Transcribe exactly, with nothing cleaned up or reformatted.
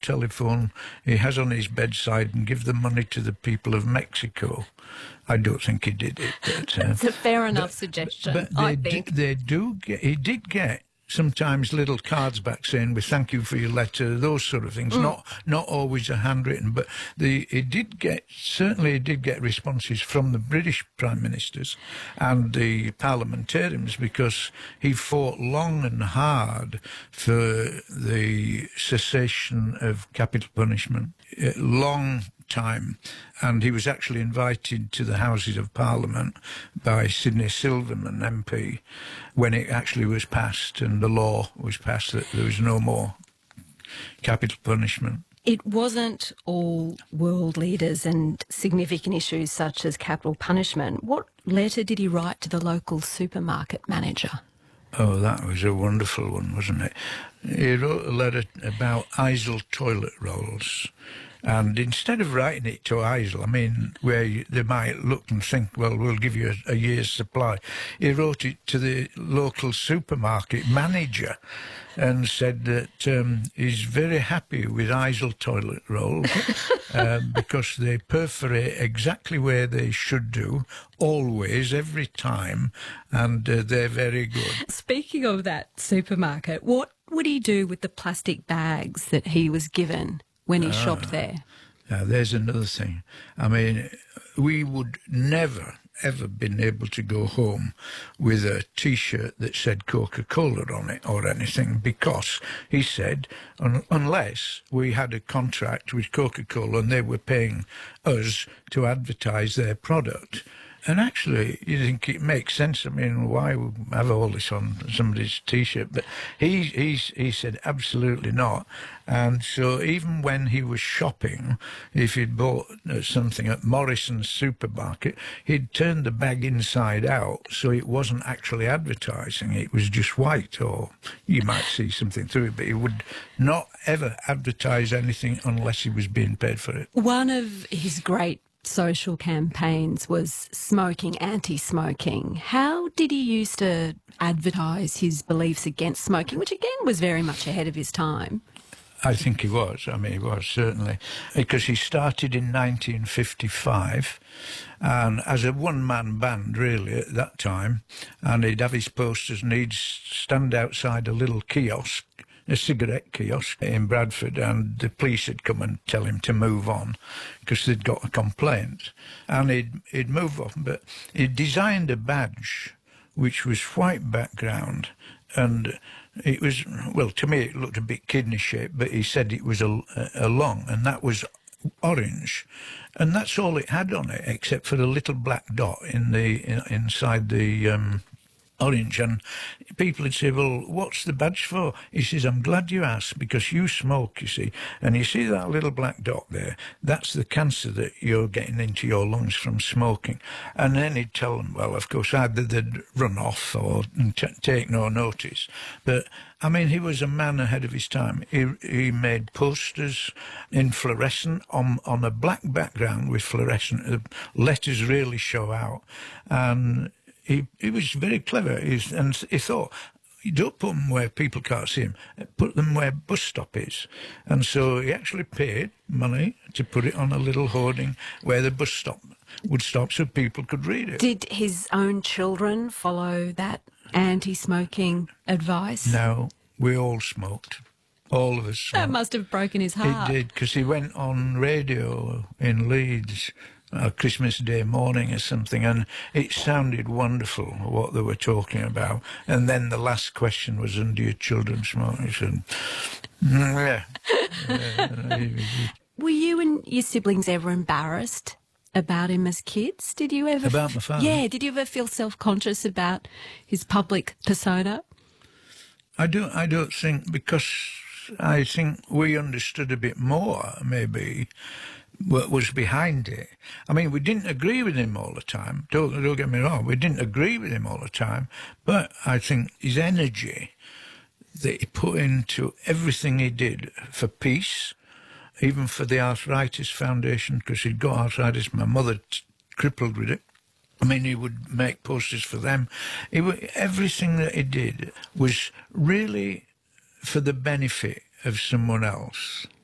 telephone he has on his bedside and give the money to the people of Mexico. I don't think he did it. But, uh, it's a fair enough but, suggestion, but I they think. Do, they do get, he did get sometimes little cards back saying, we thank you for your letter, those sort of things. Mm. Not not always a handwritten, but the he did get, certainly he did get responses from the British Prime Ministers and the parliamentarians, because he fought long and hard for the cessation of capital punishment. Uh, long time, and he was actually invited to the Houses of Parliament by Sidney Silverman M P when it actually was passed and the law was passed that there was no more capital punishment. It wasn't all world leaders and significant issues such as capital punishment. What letter did he write to the local supermarket manager? Oh, that was a wonderful one, wasn't it? He wrote a letter about Eisel toilet rolls. And instead of writing it to Eisel, I mean, where you, they might look and think, well, we'll give you a, a year's supply, he wrote it to the local supermarket manager and said that um, he's very happy with Eisel toilet rolls um, because they perforate exactly where they should do, always, every time, and uh, they're very good. Speaking of that supermarket, what would he do with the plastic bags that he was given when he uh, shopped there? Now, there's another thing. I mean, we would never, ever been able to go home with a T-shirt that said Coca-Cola on it or anything, because he said, un unless we had a contract with Coca-Cola and they were paying us to advertise their product. And actually, you think it makes sense. I mean, why have all this on somebody's T-shirt? But he, he, he said absolutely not. And so even when he was shopping, if he'd bought something at Morrison's supermarket, he'd turn the bag inside out so it wasn't actually advertising. It was just white, or you might see something through it, but he would not ever advertise anything unless he was being paid for it. One of his great social campaigns was smoking, anti-smoking. How did he used to advertise his beliefs against smoking, which again was very much ahead of his time? I think he was. I mean, he was, certainly. Because he started in nineteen fifty-five, and as a one-man band, really, at that time, and he'd have his posters and he'd stand outside a little kiosk, a cigarette kiosk in Bradford, and the police had come and tell him to move on because they'd got a complaint. And he'd, he'd move on, but he designed a badge which was white background, and it was, well, to me it looked a bit kidney-shaped, but he said it was a, a long, and that was orange. And that's all it had on it, except for a little black dot in the in, inside the Um, orange. And people would say, well, what's the badge for? He says, I'm glad you asked, because you smoke, you see, and you see that little black dot there, that's the cancer that you're getting into your lungs from smoking. And then he'd tell them, well, of course, either they'd run off or t take no notice. But I mean, he was a man ahead of his time. He, he made posters in fluorescent on, on a black background with fluorescent. The letters really show out. And He, he was very clever, He's, and he thought, you don't put them where people can't see them, put them where bus stop is. And so he actually paid money to put it on a little hoarding where the bus stop would stop so people could read it. Did his own children follow that anti-smoking advice? No, we all smoked. All of us smoked. That must have broken his heart. It did, because he went on radio in Leeds a Christmas Day morning or something, and it sounded wonderful what they were talking about. And then the last question was, and do your children smoke? He said, mm, yeah. yeah. Were you and your siblings ever embarrassed about him as kids? Did you ever... About my father? Yeah, did you ever feel self-conscious about his public persona? I don't, I don't think, because I think we understood a bit more, maybe, what was behind it. I mean, we didn't agree with him all the time. Don't, don't get me wrong, we didn't agree with him all the time. But I think his energy that he put into everything he did for peace, even for the Arthritis Foundation, because he'd got arthritis, my mother crippled with it. I mean, he would make posters for them. He would, everything that he did was really for the benefit of someone else.